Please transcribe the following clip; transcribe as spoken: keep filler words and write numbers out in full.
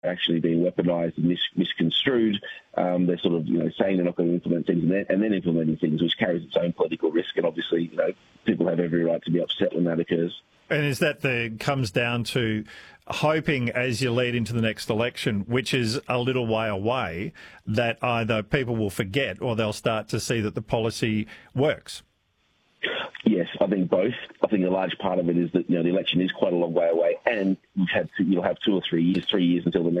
actually being weaponised and mis- misconstrued. Um, they're sort of, you know, saying they're not going to implement things and then, and then implementing things, which carries its own political risk. And obviously, you know, people have every right to be upset when that occurs. And is that the comes down to hoping as you lead into the next election, which is a little way away, that either people will forget or they'll start to see that the policy works? Yes, I think both. I think a large part of it is that, you know, the election is quite a long way away, and you've had to, you'll have two or three years, three years until the next